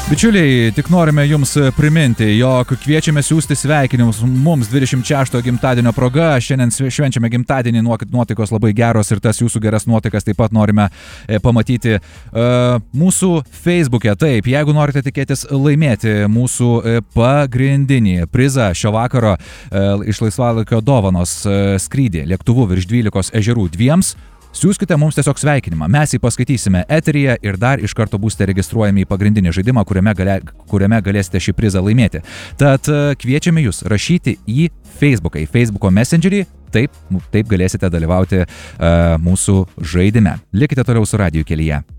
Bičiuliai, tik norime jums priminti, jog kviečiame siūsti sveikinimus mums 26 gimtadienio proga. Šiandien švenčiame gimtadienį, nuotaikos labai geros ir tas jūsų geras nuotaikas taip pat norime pamatyti mūsų Facebook'e. Taip, jeigu norite tikėtis laimėti mūsų pagrindinį prizą šio vakaro iš laisvalaikio dovanos skrydį lėktuvu virš 12 ežerų dviems, siūskite mums tiesiog sveikinimą, mes jį paskaitysime eteryje ir dar iš karto būsite registruojami į pagrindinį žaidimą, kuriame galėsite šį prizą laimėti. Tad kviečiame jūs rašyti į Facebooką, į Facebooko Messengerį, taip galėsite dalyvauti mūsų žaidime. Likite toliau su Radiju kelyje.